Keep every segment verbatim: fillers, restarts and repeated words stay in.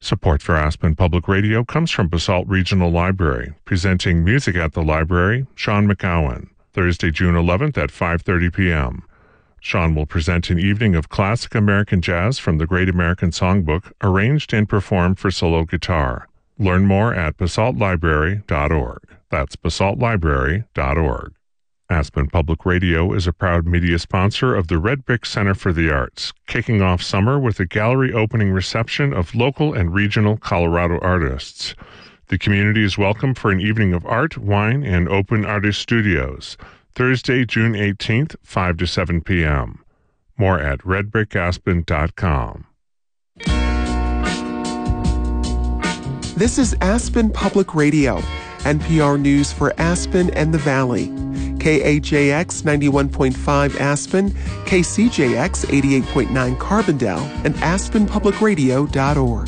Support for Aspen Public Radio comes from Basalt Regional Library, presenting Music at the Library, Sean McGowan, Thursday, June eleventh at five thirty p.m. Sean will present an evening of classic American jazz from the Great American Songbook, arranged and performed for solo guitar. Learn more at basalt library dot org. That's basalt library dot org. Aspen Public Radio is a proud media sponsor of the Red Brick Center for the Arts, kicking off summer with a gallery opening reception of local and regional Colorado artists. The community is welcome for an evening of art, wine, and open artist studios, Thursday, June eighteenth, five to seven p.m. More at red brick aspen dot com. This is Aspen Public Radio, N P R News for Aspen and the Valley. K A J X ninety-one point five Aspen, K C J X eighty-eight point nine Carbondale, and aspen public radio dot org.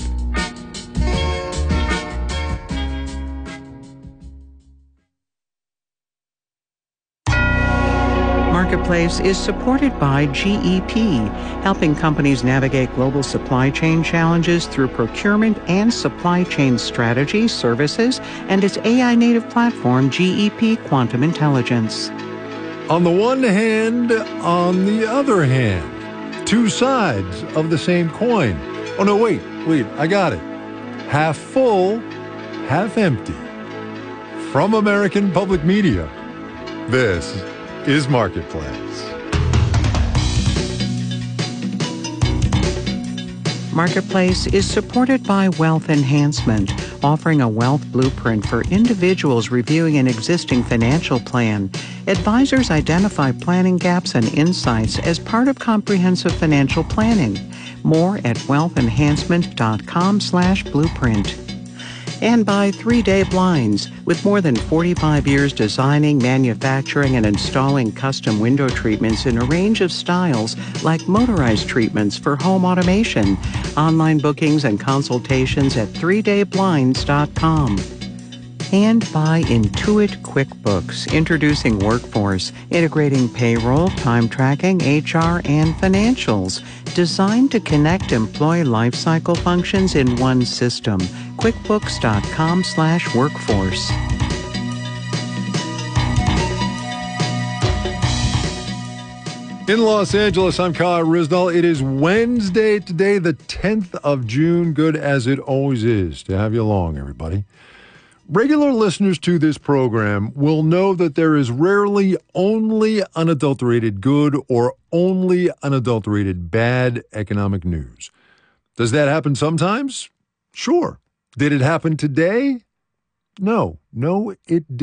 Marketplace is supported by G E P, helping companies navigate global supply chain challenges through procurement and supply chain strategy, services, and its A I-native platform, G E P Quantum Intelligence. On the one hand, on the other hand, two sides of the same coin. Oh, no, wait, wait, I got it. Half full, half empty. From American Public Media, this is Marketplace. Marketplace is supported by Wealth Enhancement, offering a wealth blueprint for individuals reviewing an existing financial plan. Advisors identify planning gaps and insights as part of comprehensive financial planning. More at wealth enhancement dot com slash blueprint. And by three day Blinds, with more than forty-five years designing, manufacturing, and installing custom window treatments in a range of styles like motorized treatments for home automation. Online bookings and consultations at three day blinds dot com. And by Intuit QuickBooks, introducing Workforce, integrating payroll, time tracking, H R, and financials, designed to connect employee lifecycle functions in one system. QuickBooks dot com slash workforce. In Los Angeles, I'm Kyle Risnall. It is Wednesday today, the tenth of June. Good as it always is to have you along, everybody. Regular listeners to this program will know that there is rarely only unadulterated good or only unadulterated bad economic news. Does that happen sometimes? Sure. Did it happen today? No. No, it didn't.